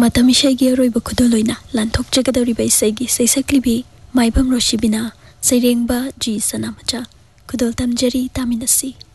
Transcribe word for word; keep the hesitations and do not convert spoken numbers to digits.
मतम इसाईगी अरोइब खुदोलोइना लांथोकजगदौरिबा इसाईगी सैसक्लिबी माइबम रोशिबिना सैरेंबा जी सनामचा खुदोल तमजरी तामिनसी।